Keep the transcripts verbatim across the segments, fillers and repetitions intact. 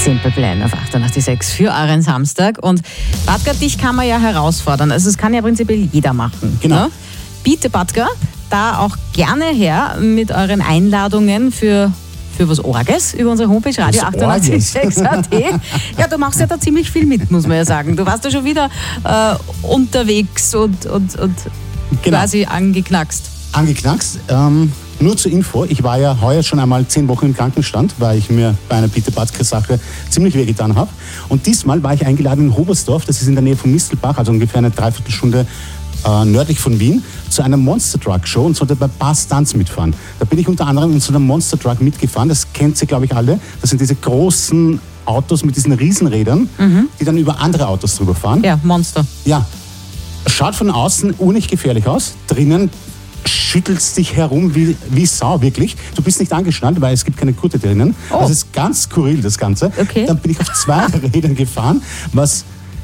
Simple Plan auf achtundachtzig Komma sechs für euren Samstag. Und Batka, dich kann man ja herausfordern. Also es kann ja prinzipiell jeder machen. Genau. Ne? Bitte, Batka, da auch gerne her mit euren Einladungen für, für was Orges über unsere Homepage radio achtundachtzig Komma sechs Punkt at. Ja, du machst ja da ziemlich viel mit, muss man ja sagen. Du warst ja schon wieder äh, unterwegs und, und, und Genau. quasi angeknackst. Angeknackst. Ähm, nur zur Info, ich war ja heuer schon einmal zehn Wochen im Krankenstand, weil ich mir bei einer Peter Batka-Sache ziemlich wehgetan habe. Und diesmal war ich eingeladen in Hobersdorf, das ist in der Nähe von Mistelbach, also ungefähr eine Dreiviertelstunde äh, nördlich von Wien, zu einer Monster Truck Show und sollte bei ein paar Stunts mitfahren. Da bin ich unter anderem in so einer Monster Truck mitgefahren, das kennt ihr, glaube ich, alle. Das sind diese großen Autos mit diesen Riesenrädern, mhm. die dann über andere Autos drüber fahren. Ja, Monster. Ja. Schaut von außen urnig gefährlich aus. Drinnen schüttelst dich herum wie, wie Sau, wirklich. Du bist nicht angeschnallt, weil es gibt keine Gurte drinnen. Oh. Das ist ganz skurril, das Ganze. Okay. Dann bin ich auf zwei Rädern gefahren, was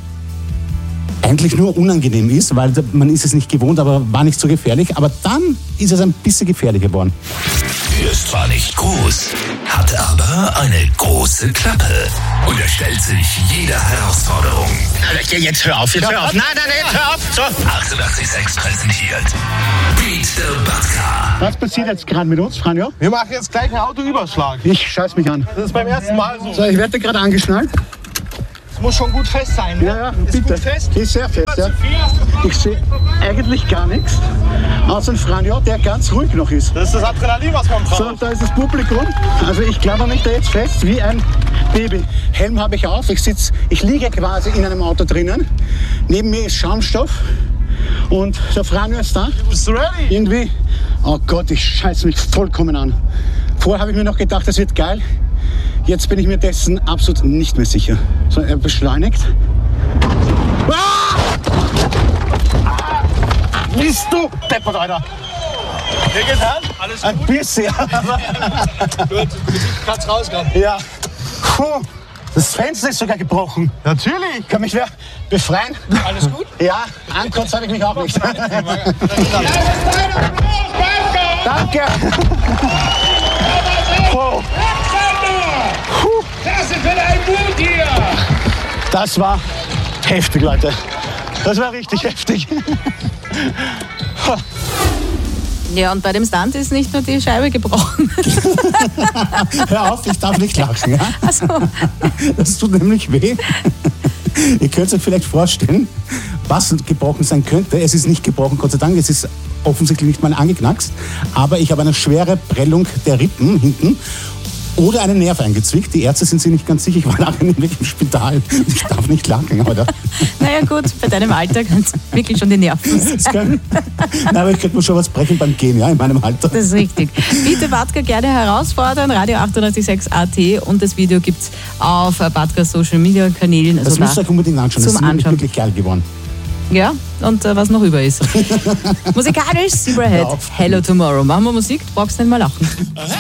eigentlich nur unangenehm ist, weil man ist es nicht gewohnt, aber war nicht so gefährlich. Aber dann ist es ein bisschen gefährlicher geworden. Er ist zwar nicht groß, hat aber eine große Klappe und er stellt sich jeder Herausforderung. Jetzt hör auf, jetzt hör auf. Nein, nein, nein, jetzt hör auf. So. achtundachtzig Komma sechs präsentiert Beat the Batka. Was passiert jetzt gerade mit uns, Franjo? Wir machen jetzt gleich einen Autoüberschlag. Ich scheiß mich an. Das ist beim ersten Mal so. So, ich werde gerade angeschnallt. Es muss schon gut fest sein, ne? Ja, ja, ist bitte. gut fest. Ist sehr fest, ja. Ich sehe eigentlich gar nichts, außer ein Franjo, der ganz ruhig noch ist. Das ist das Adrenalin, was man braucht. So, da ist das Publikum. Also ich glaube mich da jetzt fest wie ein Baby. Helm habe ich auf, ich sitze, ich liege quasi in einem Auto drinnen. Neben mir ist Schaumstoff und der Franjo ist da. Bist du ready? Irgendwie, oh Gott, ich scheiße mich vollkommen an. Vorher habe ich mir noch gedacht, das wird geil. Jetzt bin ich mir dessen absolut nicht mehr sicher. So, er beschleunigt. Ah! Bist du deppert, Alter. Wie geht's an? Alles Ein gut? bisschen. Gut, kannst rauskommen. Ja. Puh. Das Fenster ist sogar gebrochen. Natürlich. Kann mich wer befreien? Alles gut? Ja, ankotzt habe ich mich auch nicht. Danke. Oh. Klasse für deinen Mut hier! Das war heftig, Leute. Das war richtig heftig. Ja, und bei dem Stunt ist nicht nur die Scheibe gebrochen. Hör auf, ich darf nicht lachen. Ja? Ach so. Das tut nämlich weh. Ihr könnt euch vielleicht vorstellen, was gebrochen sein könnte. Es ist nicht gebrochen, Gott sei Dank. Es ist offensichtlich nicht mal angeknackst. Aber ich habe eine schwere Prellung der Rippen hinten. Oder einen Nerv eingezwickt. Die Ärzte sind sich nicht ganz sicher. Ich war nachher nämlich im Spital. Ich darf nicht lachen, oder? Naja gut, bei deinem Alter kann es wirklich schon die Nerven sein. Nein, aber ich könnte mir schon was brechen beim Gehen, ja, in meinem Alter. Das ist richtig. Bitte Batka gerne herausfordern, radio achtundachtzig Komma sechs Punkt at und das Video gibt es auf Batkas Social Media Kanälen. Also das müsst ihr euch unbedingt anschauen. Das ist nämlich wirklich geil geworden. Ja, und äh, was noch über ist. Musikalisch, Zebrahead, Hello Tomorrow. Machen wir Musik, du brauchst nicht mal lachen.